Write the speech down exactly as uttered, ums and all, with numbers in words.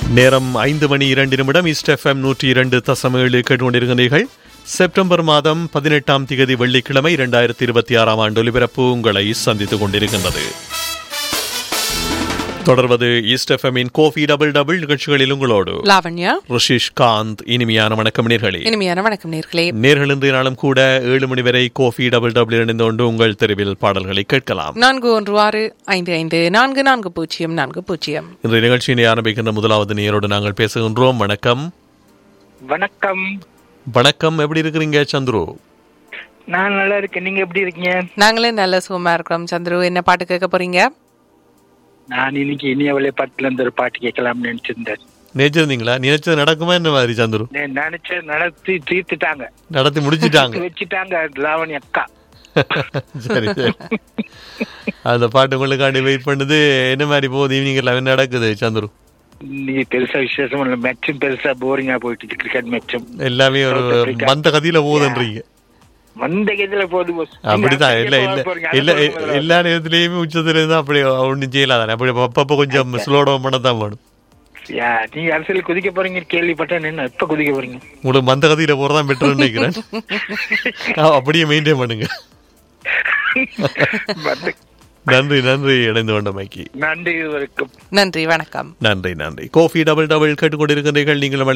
நேரம் ஐந்து மணி இரண்டு நிமிடம். ஈஸ்ட் எஃப்எம் நூற்றி இரண்டு தசம் ஏழு கேட்டுக்கொண்டிருக்கிறீர்கள். செப்டம்பர் மாதம் பதினெட்டாம் திகதி வெள்ளிக்கிழமை இரண்டாயிரத்தி இருபத்தி ஆறாம் ஆண்டு ஒலிபரப்பு உங்களை சந்தித்துக் கொண்டிருக்கின்றது. தொடர்வது ஈஸ்ட் எஃப்எம்மின் கோஃபி டபுள் டபுள் நிகழ்ச்சிகளில் உங்களோடு லாவண்யா, ரிஷிஷ் காந்த். இனிமையான வணக்கம் நேர்களே. இனிமையான வணக்கம் நேர்களே. நேர்கள் இன்றைய நாளும் கூட ஏழு மணி வரை கோஃபி டபுள் டபுள் இணைந்து கொண்டு உங்கள் தெருவில் பாடல்களை கேட்கலாம். நான்கு ஒன்று ஆறு ஐந்து ஐந்து நான்கு நான்கு பூஜ்ஜியம் நான்கு பூஜ்ஜியம். இன்றைய நிகழ்ச்சியினை ஆரம்பிக்கின்ற முதலாவது நேரோடு நாங்கள் பேசுகின்றோம். வணக்கம். வணக்கம். வணக்கம். எப்படி இருக்கிறீங்க சந்துரு? நான் நல்லா இருக்கேன். நீங்க எப்படி இருக்கீங்க? நாங்களே நல்ல சுகமா இருக்கிறோம். சந்துரு, என்ன பாட்டு கேட்க போறீங்க? நான் இன்னைக்கு இனியவளை பாட்டுல இருந்து ஒரு பாட்டு கேட்கலாம்னு நினைச்சிருந்தேன். நினைச்சிருந்தீங்களா? நினைச்சது நடக்குமா என்ன மாதிரி சந்துரு? நினைச்ச நடத்தி தீர்த்துட்டாங்க, நடத்தி முடிச்சுட்டாங்க, வச்சுட்டாங்க லாவணி அக்கா. சரி சரி. அந்த பாட்டு உங்களுக்காண்டி வெயிட் பண்ணுது. என்ன மாதிரி போகுது ஈவினிங் எல்லாம் என்ன நடக்குது சந்துரு? இன்னைக்கு பெருசா விசேஷம் இல்ல, மேட்சும் பெருசா போரிங்கா போயிட்டு கிரிக்கெட் மேட்சும் எல்லாமே ஒரு மந்த கதியில போகுதுன்றீங்க. மந்த கதியில போகுது. அப்படிதான். இல்ல இல்ல இல்ல எல்லா நேரத்திலயுமே உச்சத்துல இருந்து அப்படி ஒன்னும் செய்யலாம். அப்படி அப்பப்ப கொஞ்சம் ஸ்லோ டவுன் பண்ணதான் வேணும். நீங்க அரசியல் குதிக்க போறீங்க கேள்விப்பட்டேன். என்ன எப்ப குதிக்க போறீங்க? உங்களுக்கு மந்த கதியில போறதான் பெட்டர் நினைக்கிறேன். அப்படியே மெயின்டைன் பண்ணுங்க. நன்றி நன்றி இணைந்து கொண்டமைக்கு நன்றி. நன்றி. வணக்கம். நன்றி நன்றி. கோஃபி டபுள் டபுள் கேட்டுக்கொண்டிருக்கிறீர்கள். நீங்கள்